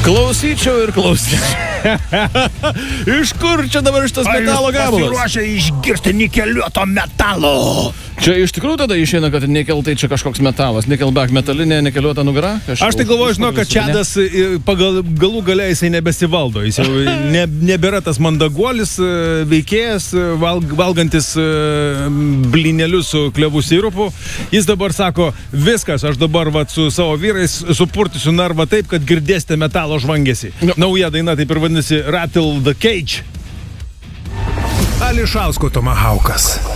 Klausyčiau ir klausyčiau. Iš kur čia dabar šitas metalo gabalas? Pasiruošę išgirsti nikeliuoto metalo. Čia iš tikrųjų tada išeina, kad nikel tai čia kažkoks metalas. Nickelback metalinė, nikeliuota nugara. Aš tai galvoju, žinau, kad Čadas pagal galų gale jisai nebesivaldo. Jis jau nebėra tas mandaguolis veikėjas, valgantis blinelius su klevų sirupu. Jis dabar sako, viskas, aš dabar su savo vyrais supurtysiu narvą taip, kad girdėsite metalo žvangėsi. Nauja daina taip ir vadinasi Rattle the Cage. Ališausko Tomahaukas.